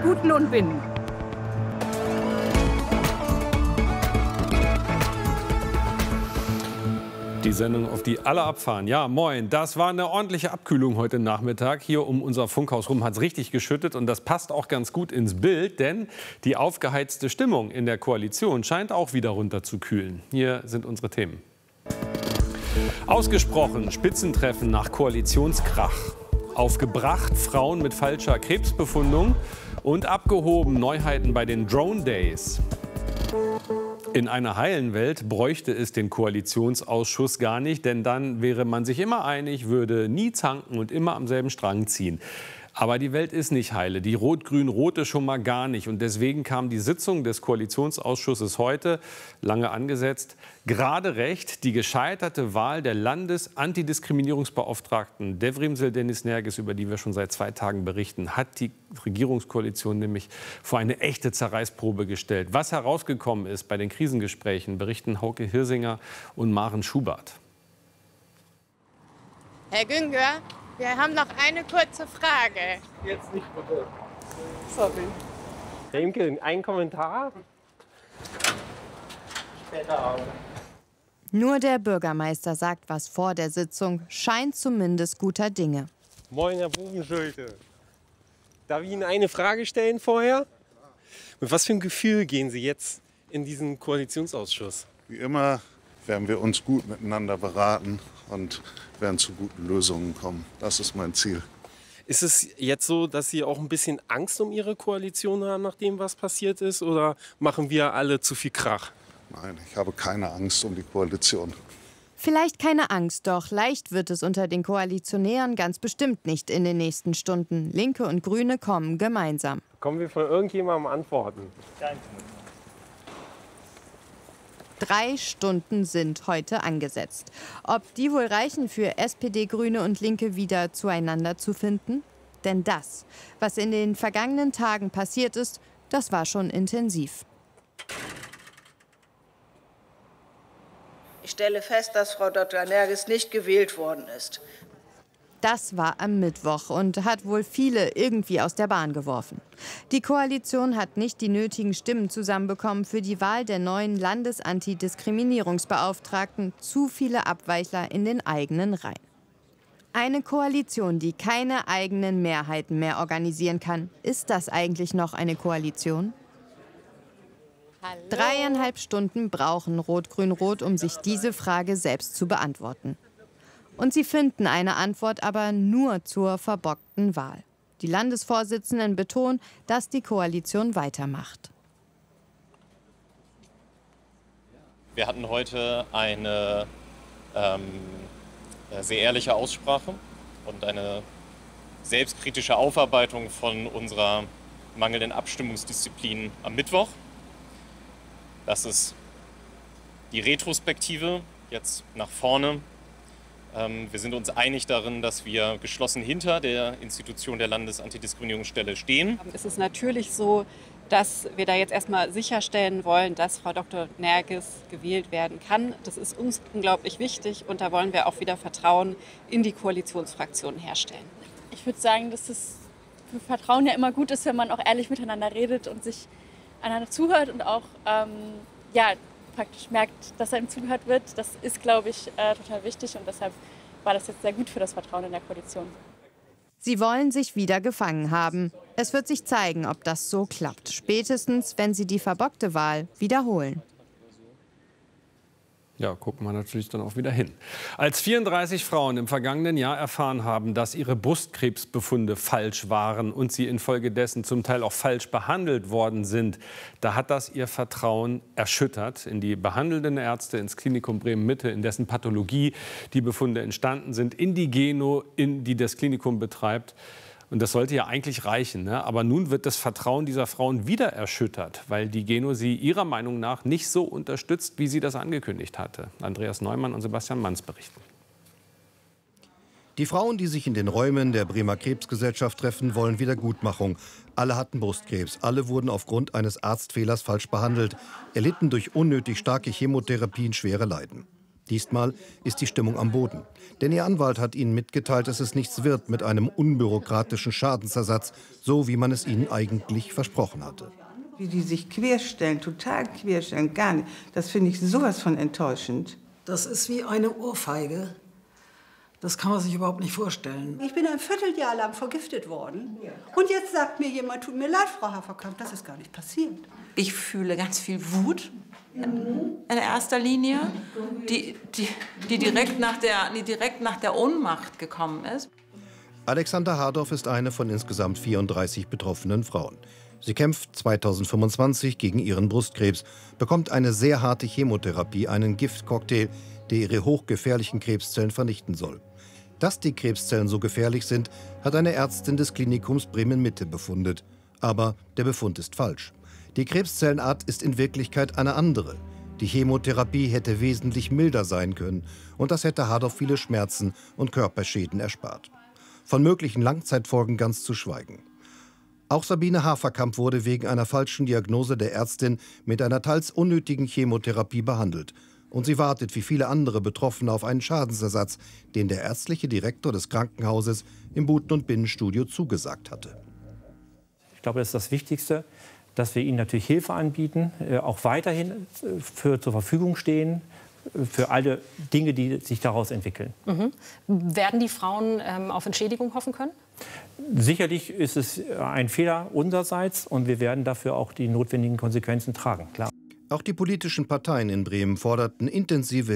guten Lohn binden. Die Sendung, auf die alle abfahren. Ja, moin. Das war eine ordentliche Abkühlung heute Nachmittag. Hier um unser Funkhaus rum hat es richtig geschüttet. Und das passt auch ganz gut ins Bild, denn die aufgeheizte Stimmung in der Koalition scheint auch wieder runterzukühlen. Hier sind unsere Themen. Ausgesprochen Spitzentreffen nach Koalitionskrach. Aufgebracht Frauen mit falscher Krebsbefundung. Und abgehoben Neuheiten bei den Drone Days. In einer heilen Welt bräuchte es den Koalitionsausschuss gar nicht, denn dann wäre man sich immer einig, würde nie zanken und immer am selben Strang ziehen. Aber die Welt ist nicht heile, die rot-grün-rote schon mal gar nicht. Und deswegen kam die Sitzung des Koalitionsausschusses heute, lange angesetzt, gerade recht. Die gescheiterte Wahl der Landesantidiskriminierungsbeauftragten Devrim Seldenis-Nergis, über die wir schon seit 2 Tagen berichten, hat die Regierungskoalition nämlich vor eine echte Zerreißprobe gestellt. Was herausgekommen ist bei den Krisengesprächen, berichten Hauke Hirsinger und Maren Schubert. Herr Güngör, wir haben noch eine kurze Frage. Jetzt nicht, bitte. Sorry. Remke, ein Kommentar? Später auch. Nur der Bürgermeister sagt was vor der Sitzung, scheint zumindest guter Dinge. Moin, Herr Bogenschulte. Darf ich Ihnen eine Frage stellen vorher? Mit was für einem Gefühl gehen Sie jetzt in diesen Koalitionsausschuss? Wie immer werden wir uns gut miteinander beraten und werden zu guten Lösungen kommen. Das ist mein Ziel. Ist es jetzt so, dass Sie auch ein bisschen Angst um Ihre Koalition haben, nach dem, was passiert ist? Oder machen wir alle zu viel Krach? Nein, ich habe keine Angst um die Koalition. Vielleicht keine Angst, doch leicht wird es unter den Koalitionären ganz bestimmt nicht in den nächsten Stunden. Linke und Grüne kommen gemeinsam. Kommen wir von irgendjemandem Antworten? 3 Stunden sind heute angesetzt. Ob die wohl reichen für SPD, Grüne und Linke wieder zueinander zu finden? Denn das, was in den vergangenen Tagen passiert ist, das war schon intensiv. Ich stelle fest, dass Frau Dr. Nergis nicht gewählt worden ist. Das war am Mittwoch und hat wohl viele irgendwie aus der Bahn geworfen. Die Koalition hat nicht die nötigen Stimmen zusammenbekommen für die Wahl der neuen Landesantidiskriminierungsbeauftragten. Zu viele Abweichler in den eigenen Reihen. Eine Koalition, die keine eigenen Mehrheiten mehr organisieren kann. Ist das eigentlich noch eine Koalition? Hallo. 3,5 Stunden brauchen Rot-Grün-Rot, um sich diese Frage selbst zu beantworten. Und sie finden eine Antwort aber nur zur verbockten Wahl. Die Landesvorsitzenden betonen, dass die Koalition weitermacht. Wir hatten heute eine sehr ehrliche Aussprache und eine selbstkritische Aufarbeitung von unserer mangelnden Abstimmungsdisziplin am Mittwoch. Das ist die Retrospektive jetzt nach vorne. Wir sind uns einig darin, dass wir geschlossen hinter der Institution der Landesantidiskriminierungsstelle stehen. Es ist natürlich so, dass wir da jetzt erstmal sicherstellen wollen, dass Frau Dr. Nergis gewählt werden kann. Das ist uns unglaublich wichtig und da wollen wir auch wieder Vertrauen in die Koalitionsfraktionen herstellen. Ich würde sagen, dass es für Vertrauen ja immer gut ist, wenn man auch ehrlich miteinander redet und sich einander zuhört und auch praktisch merkt, dass einem zugehört wird. Das ist, glaube ich, total wichtig und deshalb war das jetzt sehr gut für das Vertrauen in der Koalition. Sie wollen sich wieder gefangen haben. Es wird sich zeigen, ob das so klappt. Spätestens, wenn sie die verbockte Wahl wiederholen. Ja, gucken wir natürlich dann auch wieder hin. Als 34 Frauen im vergangenen Jahr erfahren haben, dass ihre Brustkrebsbefunde falsch waren und sie infolgedessen zum Teil auch falsch behandelt worden sind, da hat das ihr Vertrauen erschüttert in die behandelnden Ärzte, ins Klinikum Bremen-Mitte, in dessen Pathologie die Befunde entstanden sind, in die Geno, die das Klinikum betreibt. Und das sollte ja eigentlich reichen, ne? Aber nun wird das Vertrauen dieser Frauen wieder erschüttert, weil die Geno sie ihrer Meinung nach nicht so unterstützt, wie sie das angekündigt hatte. Andreas Neumann und Sebastian Manz berichten. Die Frauen, die sich in den Räumen der Bremer Krebsgesellschaft treffen, wollen Wiedergutmachung. Alle hatten Brustkrebs. Alle wurden aufgrund eines Arztfehlers falsch behandelt, erlitten durch unnötig starke Chemotherapien schwere Leiden. Diesmal ist die Stimmung am Boden. Denn ihr Anwalt hat ihnen mitgeteilt, dass es nichts wird mit einem unbürokratischen Schadensersatz, so wie man es ihnen eigentlich versprochen hatte. Wie die sich querstellen, total querstellen, gar nicht. Das finde ich sowas von enttäuschend. Das ist wie eine Ohrfeige. Das kann man sich überhaupt nicht vorstellen. Ich bin ein Vierteljahr lang vergiftet worden. Und jetzt sagt mir jemand, tut mir leid, Frau Haferkamp, das ist gar nicht passiert. Ich fühle ganz viel Wut in erster Linie, die direkt nach der Ohnmacht gekommen ist. Alexandra Hardorf ist eine von insgesamt 34 betroffenen Frauen. Sie kämpft 2025 gegen ihren Brustkrebs, bekommt eine sehr harte Chemotherapie, einen Giftcocktail, der ihre hochgefährlichen Krebszellen vernichten soll. Dass die Krebszellen so gefährlich sind, hat eine Ärztin des Klinikums Bremen-Mitte befundet. Aber der Befund ist falsch. Die Krebszellenart ist in Wirklichkeit eine andere. Die Chemotherapie hätte wesentlich milder sein können und das hätte Hardorf viele Schmerzen und Körperschäden erspart. Von möglichen Langzeitfolgen ganz zu schweigen. Auch Sabine Haferkamp wurde wegen einer falschen Diagnose der Ärztin mit einer teils unnötigen Chemotherapie behandelt. Und sie wartet wie viele andere Betroffene auf einen Schadensersatz, den der ärztliche Direktor des Krankenhauses im Buten- und Binnenstudio zugesagt hatte. Ich glaube, das ist das Wichtigste, dass wir ihnen natürlich Hilfe anbieten, auch weiterhin zur Verfügung stehen, für alle Dinge, die sich daraus entwickeln. Werden die Frauen auf Entschädigung hoffen können? Sicherlich ist es ein Fehler unsererseits und wir werden dafür auch die notwendigen Konsequenzen tragen, klar. Auch die politischen Parteien in Bremen forderten intensive